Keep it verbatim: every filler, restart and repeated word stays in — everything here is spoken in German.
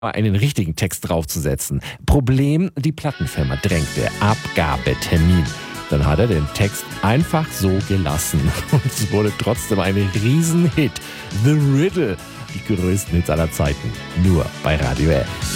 einen richtigen Text draufzusetzen. Problem, die Plattenfirma drängte. Abgabetermin. Dann hat er den Text einfach so gelassen. Und es wurde trotzdem ein Riesenhit. The Riddle. Die größten Hits aller Zeiten. Nur bei Radio L.